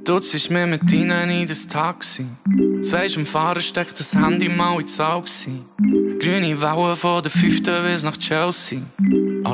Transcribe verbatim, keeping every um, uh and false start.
Du ziehst mir mit ihnen in das Taxi. Sagst dem Fahrer, steckt das Handy mal ins Auge. Grüne Wellen von der fünften bis nach Chelsea.